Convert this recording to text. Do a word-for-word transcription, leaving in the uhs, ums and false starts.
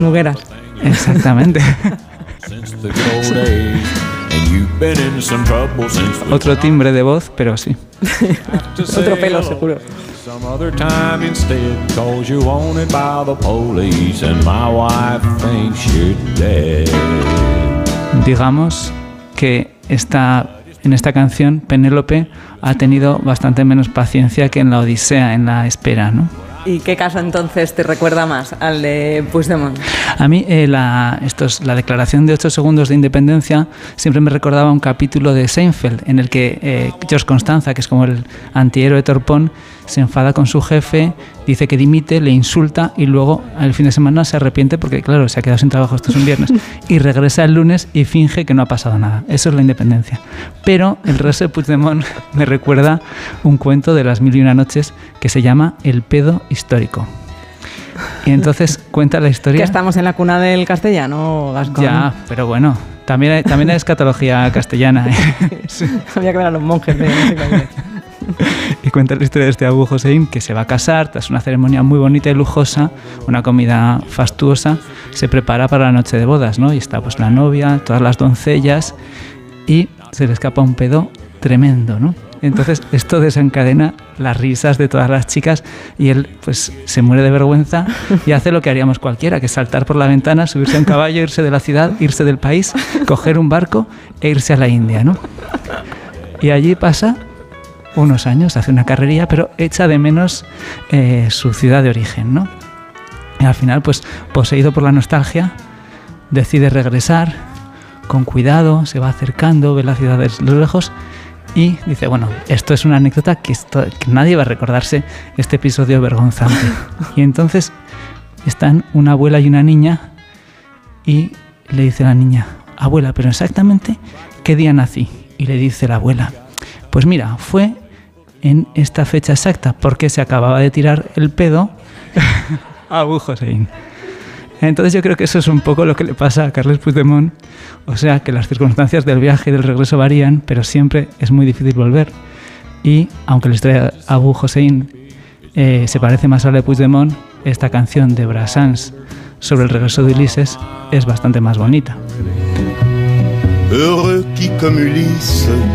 Nogueras. Exactamente. Otro timbre de voz, pero sí. Otro pelo, seguro. Digamos que esta, en esta canción Penélope ha tenido bastante menos paciencia que en la Odisea, en la espera, ¿no? ¿Y qué caso entonces te recuerda más al de Puigdemont? A mí eh, la, esto es, la declaración de ocho segundos de independencia siempre me recordaba un capítulo de Seinfeld en el que eh, George Constanza, que es como el antihéroe torpón, se enfada con su jefe, dice que dimite, le insulta y luego al fin de semana se arrepiente porque claro, se ha quedado sin trabajo, esto es un viernes, y regresa el lunes y finge que no ha pasado nada. Eso es la independencia. Pero el resto de Puigdemont me recuerda un cuento de las mil y una noches que se llama El pedo histórico. Y entonces cuenta la historia... Que estamos en la cuna del castellano, Gascón. Ya, pero bueno, también hay, también hay escatología castellana. ¿eh? Sí. Había que ver a los monjes de ese Y cuenta la historia de este Abu Hossein que se va a casar tras una ceremonia muy bonita y lujosa, una comida fastuosa, se prepara para la noche de bodas, ¿no? Y está pues la novia, todas las doncellas y se le escapa un pedo tremendo, ¿no? Entonces esto desencadena las risas de todas las chicas y él pues se muere de vergüenza y hace lo que haríamos cualquiera, que es saltar por la ventana, subirse a un caballo, irse de la ciudad, irse del país, coger un barco e irse a la India, ¿no? Y allí pasa unos años, hace una carrería, pero echa de menos eh, su ciudad de origen, ¿no? Y al final, pues poseído por la nostalgia, decide regresar con cuidado, se va acercando, ve la ciudad desde lejos y dice, bueno, esto es una anécdota que, esto, que nadie va a recordarse, este episodio vergonzante. Y entonces están una abuela y una niña y le dice la niña, abuela, pero exactamente ¿qué día nací? Y le dice la abuela, pues mira, fue en esta fecha exacta porque se acababa de tirar el pedo a Abu Hossein. Entonces yo creo que eso es un poco lo que le pasa a Carles Puigdemont, o sea que las circunstancias del viaje y del regreso varían, pero siempre es muy difícil volver. Y aunque la historia de Abu Hossein eh, se parece más a la de Puigdemont, esta canción de Brassens sobre el regreso de Ulises es bastante más bonita. Heureux qui comme Ulysse